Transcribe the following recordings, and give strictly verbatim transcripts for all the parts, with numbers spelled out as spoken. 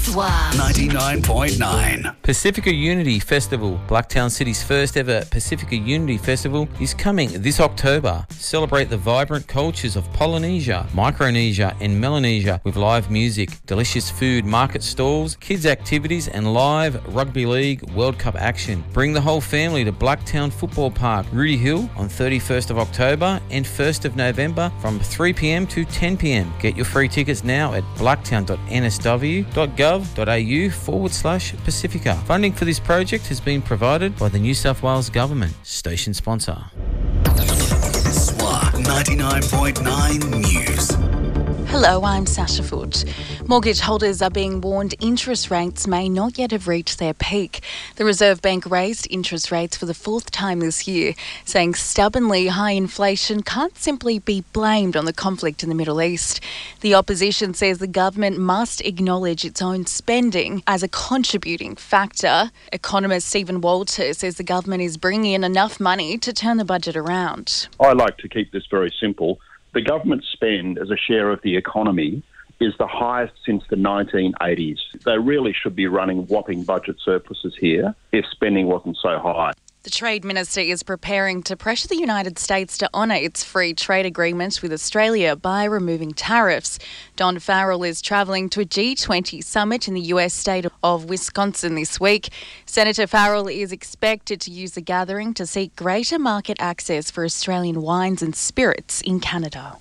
S W A ninety-nine point nine. Pacifica Unity Festival, Blacktown City's first ever Pacifica Unity Festival, is coming this October. Celebrate the vibrant cultures of Polynesia, Micronesia and Melanesia with live music, delicious food, market stalls, kids activities and live Rugby League World Cup action. Bring the whole family to Blacktown Football Park, Rudy Hill on thirty-first of October and first of November from three p.m. to ten p.m. Get your free tickets now at blacktown.nsw.gov.au forward slash Pacifica. Funding for this project has been provided by the New South Wales Government. Station sponsor. S W A ninety-nine point nine News. Hello, I'm Sasha Foote. Mortgage holders are being warned interest rates may not yet have reached their peak. The Reserve Bank raised interest rates for the fourth time this year, saying stubbornly high inflation can't simply be blamed on the conflict in the Middle East. The opposition says the government must acknowledge its own spending as a contributing factor. Economist Stephen Walter says the government is bringing in enough money to turn the budget around. I like to keep this very simple. The government spend as a share of the economy is the highest since the nineteen eighties. They really should be running whopping budget surpluses here if spending wasn't so high. The Trade Minister is preparing to pressure the United States to honour its free trade agreement with Australia by removing tariffs. Don Farrell is travelling to a G twenty summit in the U S state of Wisconsin this week. Senator Farrell is expected to use the gathering to seek greater market access for Australian wines and spirits in Canada.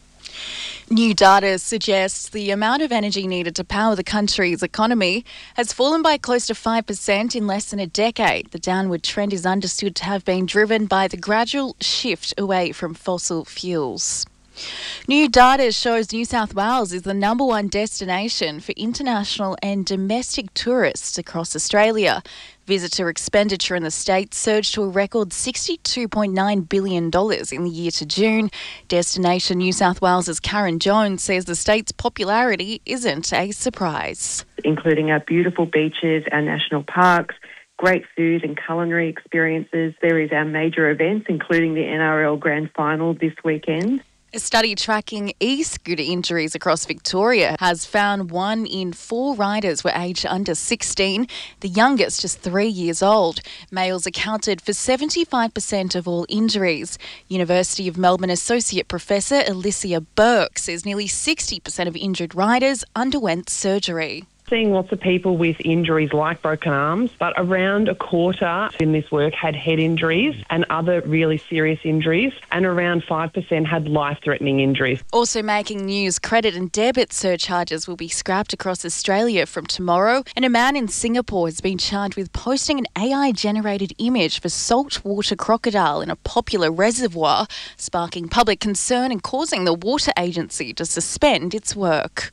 New data suggests the amount of energy needed to power the country's economy has fallen by close to five percent in less than a decade. The downward trend is understood to have been driven by the gradual shift away from fossil fuels. New data shows New South Wales is the number one destination for international and domestic tourists across Australia. Visitor expenditure in the state surged to a record sixty-two point nine billion dollars in the year to June. Destination New South Wales' Karen Jones says the state's popularity isn't a surprise. Including our beautiful beaches, our national parks, great food and culinary experiences. There is our major events, including the N R L Grand Final this weekend. A study tracking e-scooter injuries across Victoria has found one in four riders were aged under sixteen, the youngest just three years old. Males accounted for seventy-five percent of all injuries. University of Melbourne Associate Professor Alicia Burke says nearly sixty percent of injured riders underwent surgery. Seeing lots of people with injuries like broken arms, but around a quarter in this work had head injuries and other really serious injuries, and around five percent had life-threatening injuries. Also making news, credit and debit surcharges will be scrapped across Australia from tomorrow, and a man in Singapore has been charged with posting an A I-generated image for saltwater crocodile in a popular reservoir, sparking public concern and causing the water agency to suspend its work.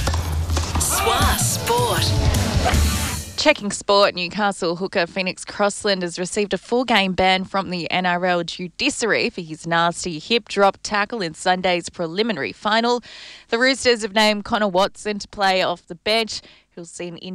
S W A Sport. Checking sport, Newcastle hooker Phoenix Crossland has received a four-game ban from the N R L judiciary for his nasty hip drop tackle in Sunday's preliminary final. The Roosters have named Connor Watson to play off the bench. He'll see an